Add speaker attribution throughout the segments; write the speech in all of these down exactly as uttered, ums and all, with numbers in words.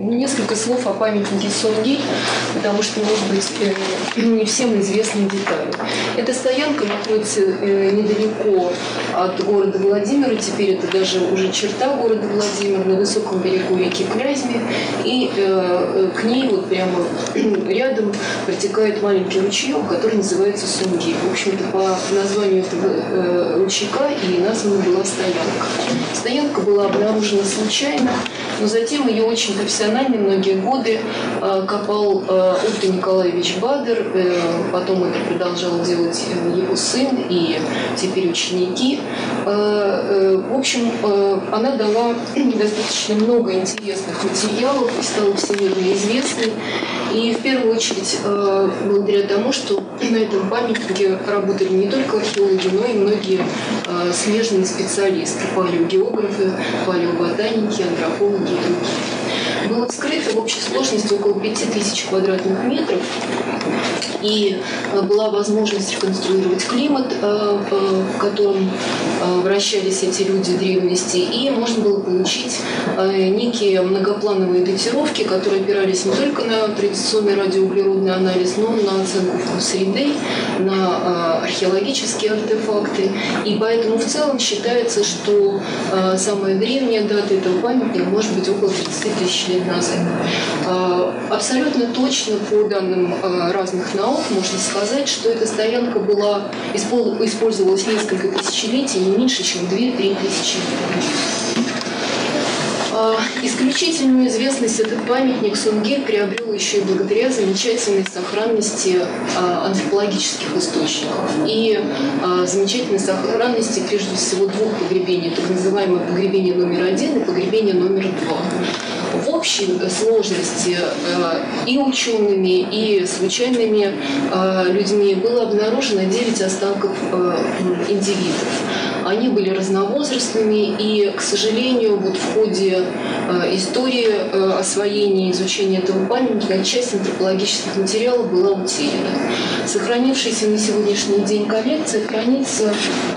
Speaker 1: Несколько слов о памятнике Сунгирь, потому что, может быть, не всем известны детали. Эта стоянка находится недалеко от города Владимира, теперь это даже уже черта города Владимира, на высоком берегу реки Клязьмы, и к ней вот прямо рядом протекает маленький ручеек, который называется Сунгирь. В общем-то, по названию этого ручейка и названа была стоянка. Стоянка была обнаружена случайно, но затем ее очень профессионально многие годы копал Отто Николаевич Бадер, потом это продолжал делать его сын и теперь ученики. В общем, она дала достаточно много интересных материалов и стала всемирно известной. И в первую очередь благодаря тому, что на этом памятнике работали не только археологи, но и многие смежные специалисты, палеогеографы, палеоботаники, антропологи и другие. Было вскрыто в общей сложности около пяти тысяч квадратных метров, и была возможность реконструировать климат, в котором вращались эти люди древности, и можно было получить некие многоплановые датировки, которые опирались не только на традиционный радиоуглеродный анализ, но и на оценку среды, на археологические артефакты. И поэтому в целом считается, что самая древняя дата этого памятника может быть около тридцати тысяч лет назад. Абсолютно точно по данным разных наук можно сказать, что эта стоянка была, использовалась несколько тысячелетий, не меньше, чем две-три тысячи лет. Исключительную известность этот памятник Сунгирь приобрел еще и благодаря замечательной сохранности антропологических источников и замечательной сохранности, прежде всего, двух погребений, так называемое погребение номер один и погребение номер два. В общей сложности и учеными, и случайными людьми было обнаружено девять останков индивидов. Они были разновозрастными, и, к сожалению, вот в ходе истории освоения и изучения этого памятника часть антропологических материалов была утеряна. Сохранившаяся на сегодняшний день коллекция хранится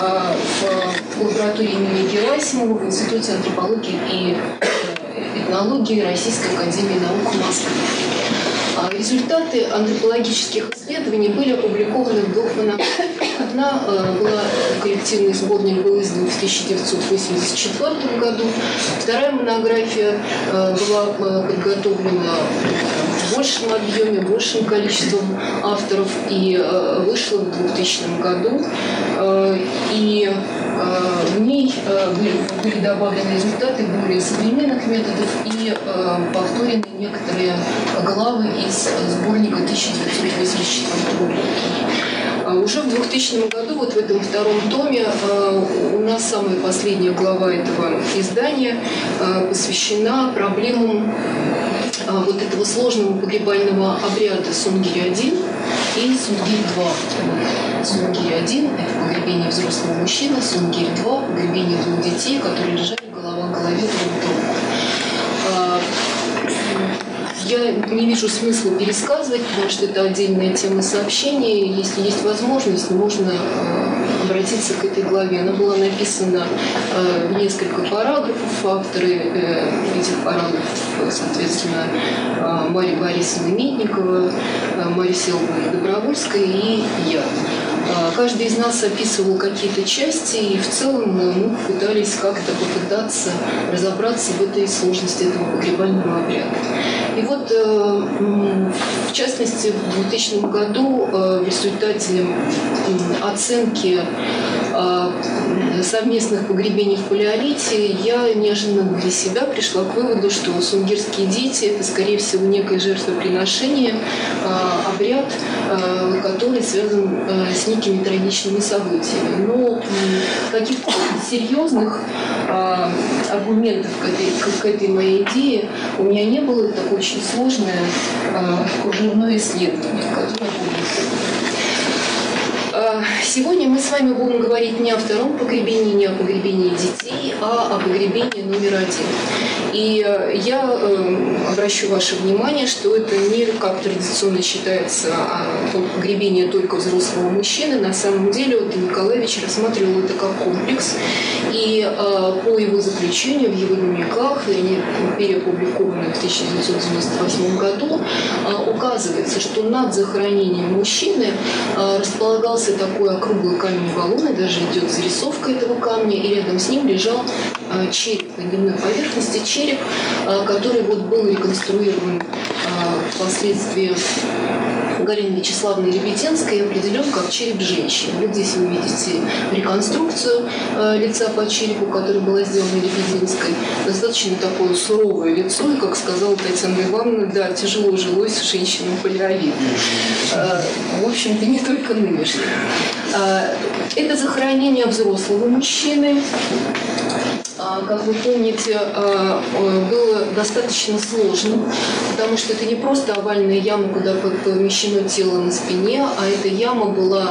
Speaker 1: в лаборатории имени Герасимова в Институте антропологии и этнологии Российской академии наук в Москве. Результаты антропологических исследований были опубликованы в двух монографиях. Одна была, коллективный сборник был издан в тысяча девятьсот восемьдесят четвёртом году. Вторая монография была подготовлена в большем объеме, большим количеством авторов и вышла в двухтысячном году. И в ней были, были добавлены результаты более современных методов и повторены некоторые главы из сборника тысяча девятьсот восемьдесят четвёртого года. Уже в двухтысячном году, вот в этом втором томе, у нас самая последняя глава этого издания посвящена проблемам вот этого сложного погребального обряда Сунгирь один и Сунгирь два. Сунгирь один – это погребение взрослого мужчины, Сунгирь два – погребение двух детей, которые лежали голова к голове друг к другу. Я не вижу смысла пересказывать, потому что это отдельная тема сообщения. Если есть возможность, можно обратиться к этой главе. Она была написана в несколько параграфов. Авторы этих параграфов, соответственно, Мария Борисовна Медникова, Мария Селовна Добровольская и я. Каждый из нас описывал какие-то части, и в целом мы пытались как-то попытаться разобраться в этой сложности этого погребального обряда. И вот, в частности, в двухтысячном году в результате оценки совместных погребений в палеолите я неожиданно для себя пришла к выводу, что сунгирские дети – это, скорее всего, некое жертвоприношение, обряд, который связан с некими трагичными событиями. Но каких-то серьезных аргументов к этой, к этой моей идее у меня не было. Это очень сложное кружевное исследование, которое сегодня мы с вами будем говорить не о втором погребении, не о погребении детей, а о погребении номер один. И я э, обращу ваше внимание, что это не, как традиционно считается, погребение только взрослого мужчины. На самом деле Отто Николаевич рассматривал это как комплекс. И э, по его заключению в его дневниках, и они переопубликованы в тысяча девятьсот девяносто восьмом году, э, указывается, что над захоронением мужчины э, располагался такой округлый камень валун, и даже идет зарисовка этого камня, и рядом с ним лежал э, череп на дневной поверхности, череп, э, который вот был реконструирован э, впоследствии Галины Вячеславовны Лебединской и определен как череп женщины. Вот здесь вы видите реконструкцию э, лица по черепу, которая была сделана Лебединской. Достаточно такое суровое лицо, и, как сказала Татьяна Ивановна, да, тяжело жилось женщинам палеолит. Э, в общем-то, не только нынешним. Э, это захоронение взрослого мужчины. Как вы помните, было достаточно сложным, потому что это не просто овальная яма, куда помещено тело на спине, а эта яма была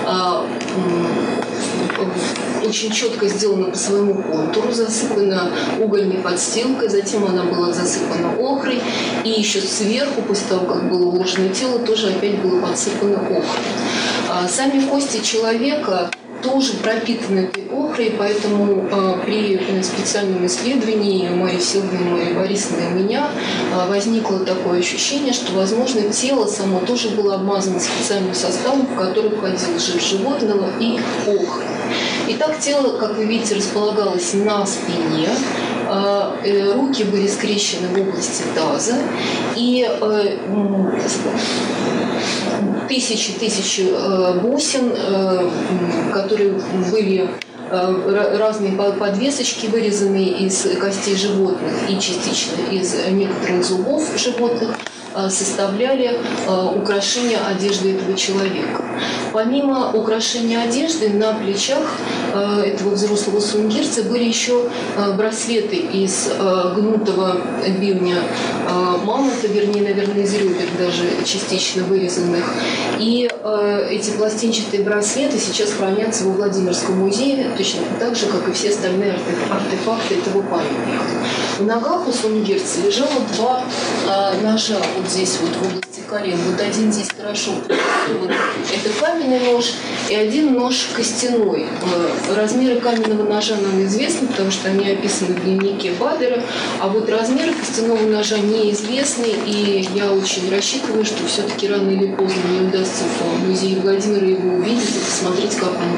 Speaker 1: очень четко сделана по своему контуру, засыпана угольной подстилкой, затем она была засыпана охрой, и еще сверху, после того, как было уложено тело, тоже опять было подсыпано охрой. Сами кости человека тоже пропитаны этой охрой, поэтому э, при специальном исследовании Марии Всеволодовны, Марии Борисовны и меня э, возникло такое ощущение, что, возможно, тело само тоже было обмазано специальным составом, в который входил жир животного и охра. Итак, тело, как вы видите, располагалось на спине, э, руки были скрещены в области таза, и э, тысячи-тысячи э, бусин, э, которые были э, разные подвесочки, вырезанные из костей животных и частично из некоторых зубов животных, э, составляли э, украшения одежды этого человека. Помимо украшения одежды, на плечах э, этого взрослого сунгирца были еще э, браслеты из э, гнутого бивня э, мамонта, вернее, наверное, из ребер даже частично вырезанных. И э, эти пластинчатые браслеты сейчас хранятся во Владимирском музее, точно так же, как и все остальные артефакты этого памятника. В ногах у сунгирца лежало два э, ножа вот здесь вот в области колен. Вот один здесь хорошо прикреплен. Это каменный нож и один нож костяной. Размеры каменного ножа нам известны, потому что они описаны в дневнике Бадера, а вот размеры костяного ножа неизвестны, и я очень рассчитываю, что все-таки рано или поздно мне удастся в музее Владимира его увидеть и посмотреть, как он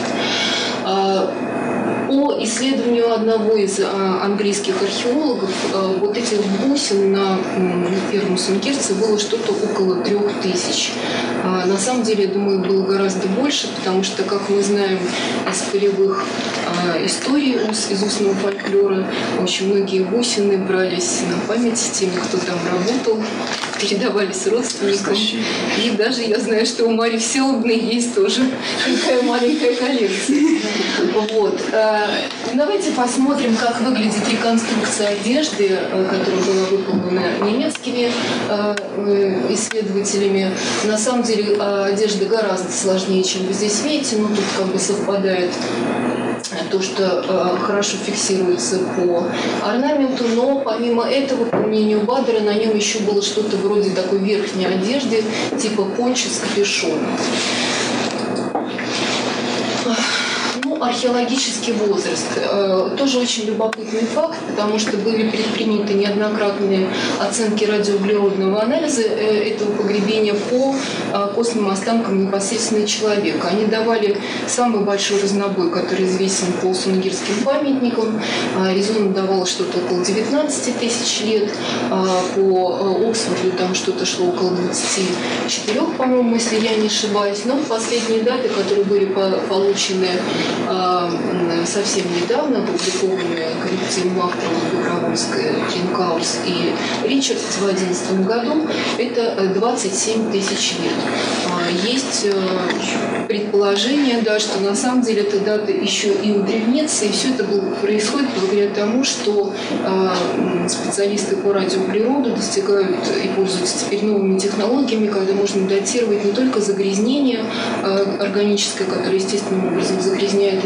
Speaker 1: выглядит. По исследованию одного из а, английских археологов, а, вот этих бусин на первом сунгирце было что-то около трех тысяч. А, на самом деле, я думаю, было гораздо больше, потому что, как мы знаем из полевых а, историй, из, из устного фольклора, очень многие бусины брались на память теми, кто там работал, передавались родственникам. И даже я знаю, что у Марии Всеволодовны есть тоже такая маленькая коллекция. Вот. Давайте посмотрим, как выглядит реконструкция одежды, которая была выполнена немецкими исследователями. На самом деле одежда гораздо сложнее, чем вы здесь видите, но тут как бы совпадает то, что э, хорошо фиксируется по орнаменту, но помимо этого, по мнению Бадера, на нем еще было что-то вроде такой верхней одежды, типа пончо с капюшоном. Ну, археологический возраст. Э, тоже очень любопытный факт, потому что были предприняты неоднократные оценки радиоуглеродного анализа э, этого погребения по э, костным останкам непосредственно человека. Они давали самый большой разнобой, который известен по сунгирским памятникам. Э, Резон давал что-то около девятнадцати тысяч лет, э, по э, Оксфорду там что-то шло около двадцати четырёх, по-моему, если я не ошибаюсь. Но последние даты, которые были по- получены совсем недавно, опубликованные коллективом авторов Добровольская, Тринкаус и Ричардс в две тысячи одиннадцатом году, это двадцать семь тысяч лет. Есть предположение, да, что на самом деле эта дата еще и удревнится, и все это происходит благодаря тому, что специалисты по радиоуглероду достигают и пользуются теперь новыми технологиями, когда можно датировать не только загрязнение органическое, которое естественным образом загрязняет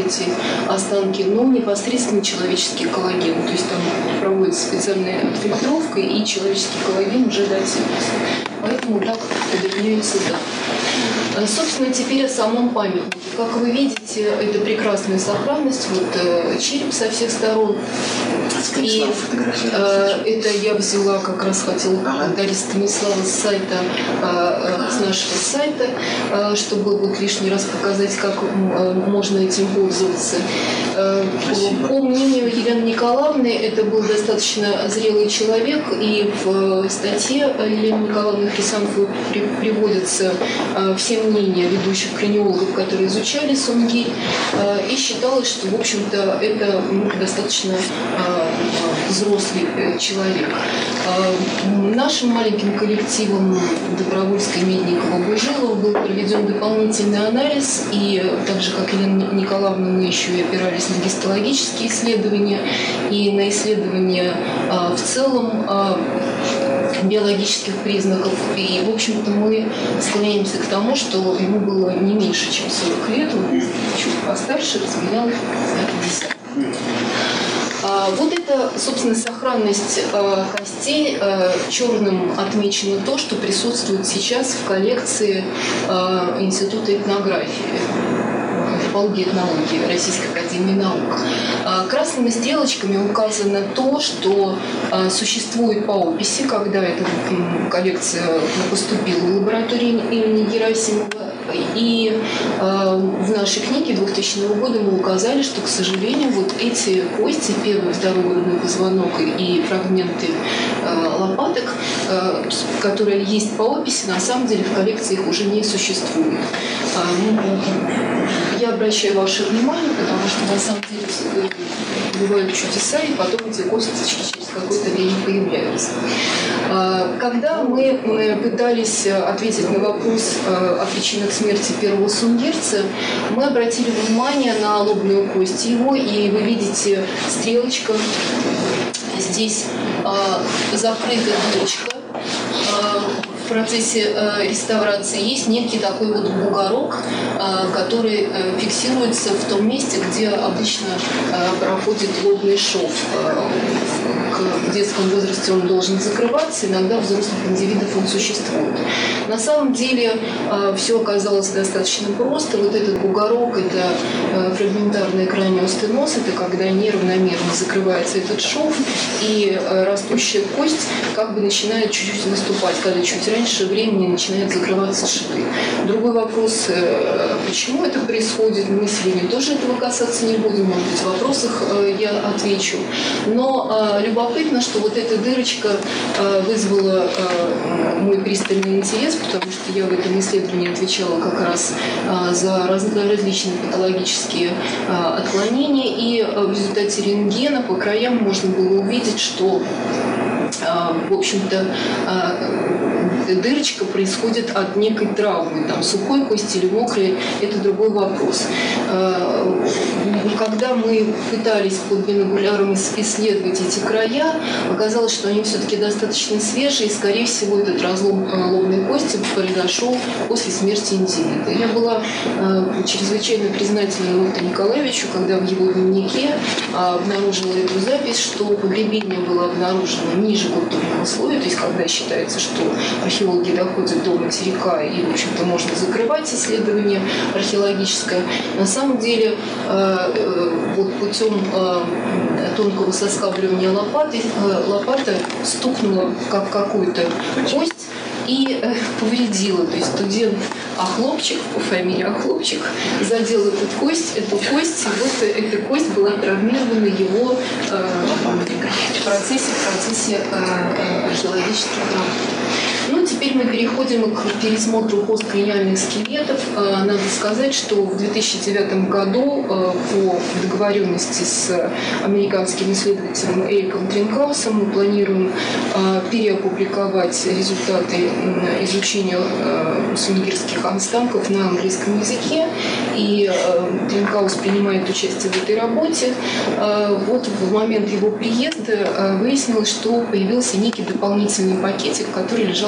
Speaker 1: эти останки, но непосредственно человеческий коллаген. То есть там проводится специальная отфильтровка, и человеческий коллаген уже датируется. Поэтому так подвигаются да. Собственно, теперь о самом памятнике. Как вы видите, это прекрасная сохранность. Вот э, череп со всех сторон. И э, это я взяла, как раз хотела благодарить Станислава с сайта, э, с нашего сайта, э, чтобы вот лишний раз показать, как э, можно этим пользоваться. Э, по мнению Елены Николаевны, это был достаточно зрелый человек, и в статье Елены Николаевны Хрисановой приводятся э, все мнения ведущих краниологов, которые изучали сунгирь, э, и считалось, что, в общем-то, это ну, достаточно э, взрослый человек. Нашим маленьким коллективом Добровольской, Медникова, Бужилова был проведен дополнительный анализ, и так же, как Елена Николаевна, мы еще и опирались на гистологические исследования и на исследования в целом биологических признаков. И, в общем-то, мы склоняемся к тому, что ему было не меньше, чем сорок лет, он был чуть постарше, разменял пятьдесят. Вот это, собственно, сохранность э, костей. Э, черным отмечено то, что присутствует сейчас в коллекции э, Института этнографии, этнологии Российской академии наук. Э, красными стрелочками указано то, что э, существует по описи, когда эта э, коллекция поступила в лабораторию имени Герасимова. И э, в нашей книге двухтысячного года мы указали, что, к сожалению, вот эти кости, первый, второй грудной позвонок и фрагменты э, лопаток, э, которые есть по описи, на самом деле в коллекции их уже не существует. Э, я обращаю ваше внимание, потому что на самом деле бывают чудеса, и потом эти косточки через какое-то время появляются. Когда мы пытались ответить на вопрос о причинах смерти первого сунгирца, мы обратили внимание на лобную кость его, и вы видите стрелочка, здесь закрыта дырочка. В процессе э, реставрации есть некий такой вот бугорок, э, который э, фиксируется в том месте, где обычно э, проходит лобный шов. Э, к детском возрасте он должен закрываться, иногда у взрослых индивидов он существует. На самом деле э, все оказалось достаточно просто. Вот этот бугорок – это э, фрагментарный краниостеноз, это когда неравномерно закрывается этот шов, и э, растущая кость как бы начинает чуть-чуть наступать, когда чуть раньше времени начинает закрываться швы. Другой вопрос, почему это происходит, мы сегодня тоже этого касаться не будем, может быть, в вопросах я отвечу. Но любопытно, что вот эта дырочка вызвала мой пристальный интерес, потому что я в этом исследовании отвечала как раз за различные патологические отклонения, и в результате рентгена по краям можно было увидеть, что в общем-то, дырочка происходит от некой травмы, там, сухой кости или мокрой, это другой вопрос. Когда мы пытались под бинокуляром исследовать эти края, оказалось, что они все-таки достаточно свежие, и, скорее всего, этот разлом лобной кости произошел после смерти индивида. Я была чрезвычайно признательна Лоту Николаевичу, когда в его дневнике обнаружила эту запись, что погребение было обнаружено ниже культурного слоя, то есть когда считается, что археологи доходят до материка, и, в общем-то, можно закрывать исследование археологическое. На самом деле, вот путем тонкого соскабливания лопаты, лопата стукнула как какую-то кость и повредила. То есть студент Охлопчик, по фамилии Охлопчик, задел эту кость, эту кость, и вот эта кость была травмирована его э, в процессе, в процессе э, археологических работ. Ну, теперь мы переходим к пересмотру посткраниальных скелетов. Надо сказать, что в две тысячи девятом году по договоренности с американским исследователем Эриком Тринкаусом мы планируем переопубликовать результаты изучения сунгирских останков на английском языке. И Тринкаус принимает участие в этой работе. Вот в момент его приезда выяснилось, что появился некий дополнительный пакетик, который лежал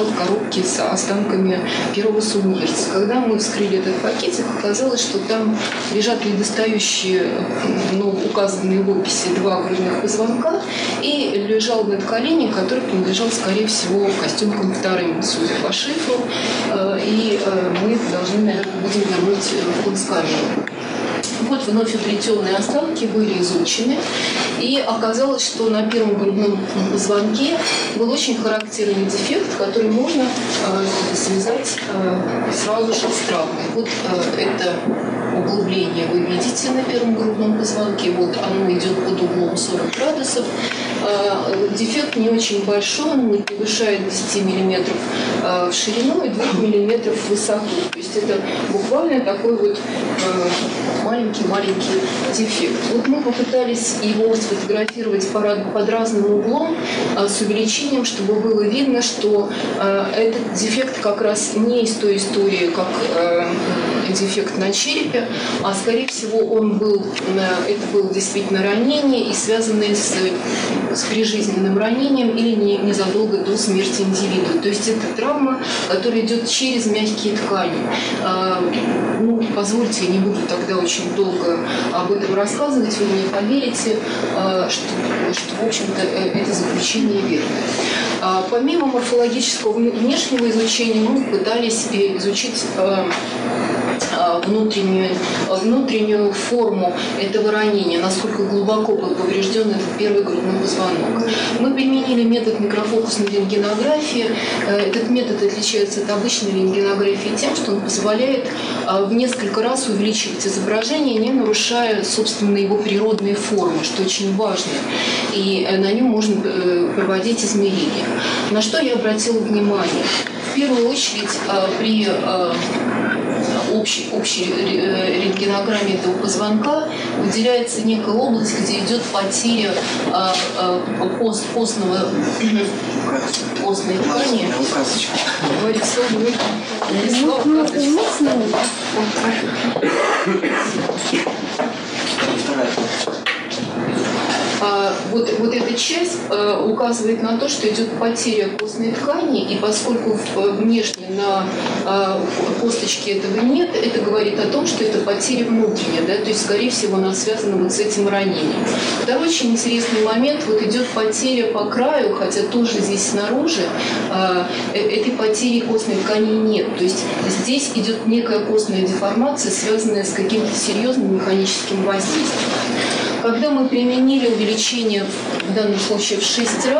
Speaker 1: лежал в коробке с останками первого суммирца. Когда мы вскрыли этот пакетик, оказалось, что там лежат недостающие, ну, указанные в описи, два грудных позвонка, и лежал надколенник, который принадлежал, скорее всего, костюмкам вторым, судя по шифру, и мы должны, наверное, будем вернуть в кунсткамеру. Вот вновь уплетенные останки были изучены, и оказалось, что на первом грудном позвонке был очень характерный дефект, который можно э, связать э, сразу же с травмой. Вот э, это углубление вы видите на первом грудном позвонке, вот оно идет под углом сорок градусов. Э, дефект не очень большой, он не превышает десять миллиметров э, в ширину и два миллиметра в высоту. То есть это буквально такой вот э, маленький-маленький дефект. Вот мы попытались его сфотографировать под разным углом с увеличением, чтобы было видно, что этот дефект как раз не из той истории, как дефект на черепе, а скорее всего он был, это было действительно ранение и связанное с, с прижизненным ранением или не, незадолго до смерти индивида. То есть это травма, которая идет через мягкие ткани. Ну, позвольте, я не буду тогда очень долго об этом рассказывать, вы мне поверите, что, что в общем-то, это заключение верное. Помимо морфологического внешнего изучения, мы пытались изучить внутреннюю, внутреннюю форму этого ранения, насколько глубоко был поврежден этот первый грудной позвонок. Мы применили метод микрофокусной рентгенографии. Этот метод отличается от обычной рентгенографии тем, что он позволяет в несколько раз увеличивать изображение, не нарушая, собственно, его природные формы, что очень важно. И на нем можно проводить измерения. На что я обратила внимание? В первую очередь, при общей, общей рентгенограмме этого позвонка выделяется некая область, где идет потеря а, а, пост, постного постной ткани. Говорит, А, вот, вот эта часть а, указывает на то, что идет потеря костной ткани, и поскольку внешне на а, косточке этого нет, это говорит о том, что это потеря внутренняя, да, то есть, скорее всего, она связана вот с этим ранением. Второй очень интересный момент, вот идет потеря по краю, хотя тоже здесь снаружи а, этой потери костной ткани нет, то есть здесь идет некая костная деформация, связанная с каким-то серьезным механическим воздействием. Когда мы применили увеличение, в данном случае в шесть раз,